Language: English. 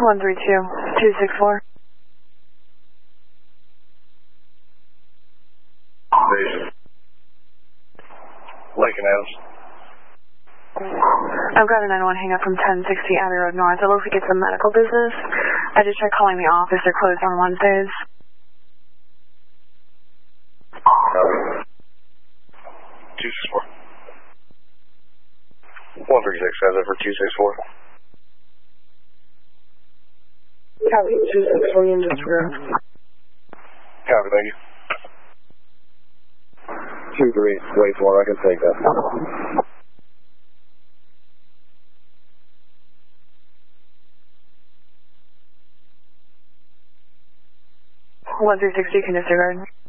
132-264. Lincoln Adams. I've got a 911 hang up from 1060 Abbey Road North. It looks like it's a medical business. I just tried calling the office. They're closed on Wednesdays. 264. 136, guys, over 264. Copy, 264 units for Copy, thank you. 2-3, wait for it, I can take that. 1360, can disregard.